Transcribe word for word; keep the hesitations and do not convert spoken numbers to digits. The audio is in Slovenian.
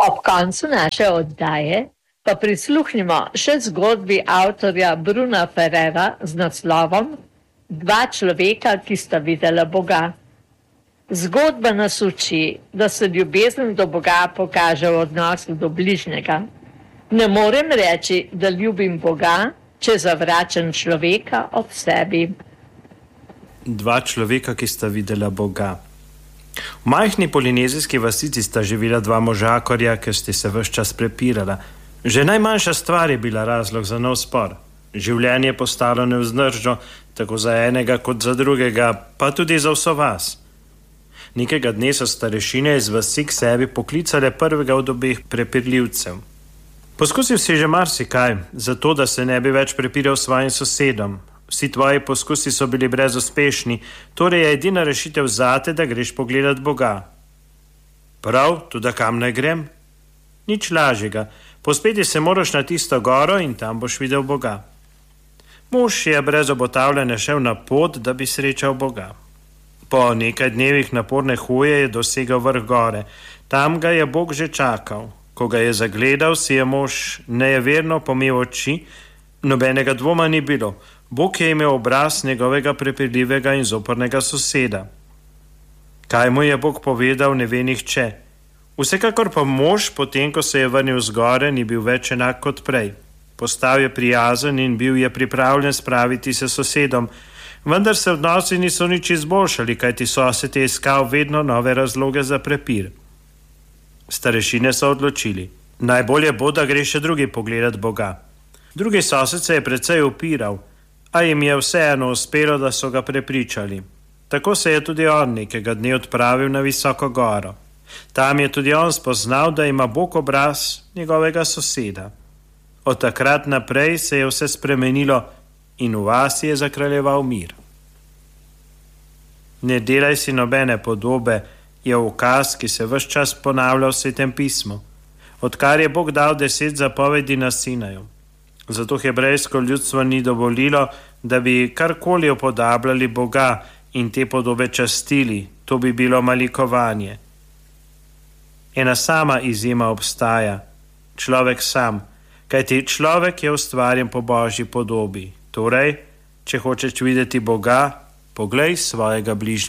Ob koncu naše oddaje pa prisluhnimo še zgodbi avtorja Bruna Ferrera z naslovom Dva človeka, ki sta videla Boga. Zgodba nas uči, da se ljubezen do Boga pokaže v odnosu do bližnjega. Ne morem reči, da ljubim Boga, če zavračam človeka ob sebi. Dva človeka, ki sta videla Boga. V majhni polinezijski vasici sta živela dva možakorja, ker sta se ves čas prepirala. Že najmanjša stvar je bila razlog za nov spor. Življenje je postalo nevzdržno, tako za enega kot za drugega, pa tudi za vso vas. Nekega dne so starešine iz vasi k sebi poklicale prvega od obeh prepirljivcev. Poskusil si že marsikaj, zato da se ne bi več prepiral s svojim sosedom. Vsi tvoji poskusi so bili brezuspešni, torej je edina rešitev zate, da greš pogledat Boga. Prav, tudi kam naj grem? Nič lažjega. Pospeti se moraš na tisto goro in tam boš videl Boga. Mož je brez obotavljanja šel na pot, da bi srečal Boga. Po nekaj dnevih naporne hoje je dosegel vrh gore. Tam ga je Bog že čakal. Ko ga je zagledal, si je mož nejeverno pomel oči, nobenega dvoma ni bilo. Bog je imel obraz njegovega prepirljivega in zoprnega soseda. Kaj mu je Bog povedal, ne ve nihče. Vsekakor pa mož, potem ko se je vrnil z gore, ni bil več enak kot prej. Postal je prijazen in bil je pripravljen spraviti se sosedom, vendar se odnosi niso nič izboljšali, kajti sosed je iskal vedno nove razloge za prepir. Starešine so odločili. Najbolje bo, da gre še drugi pogledat Boga. Drugi sosed se je precej upiral, a jim je vseeno uspelo, da so ga prepričali. Tako se je tudi on nekega dne odpravil na visoko goro. Tam je tudi on spoznal, da ima Bog obraz njegovega soseda. Od takrat naprej se je vse spremenilo in v vasi je zakraljeval mir. Ne delaj si nobene podobe, je ukaz, ki se ves čas ponavlja v Svetem pismu, odkar je Bog dal deset zapovedi na Sinaju. Zato hebrejsko ljudstvo ni dovolilo, da bi karkoli upodabljali Boga in te podobe častili, to bi bilo malikovanje. Ena sama izjema obstaja, človek sam, kajti človek je ustvarjen po Božji podobi. Torej, če hočeš videti Boga, poglej svojega bližnjega.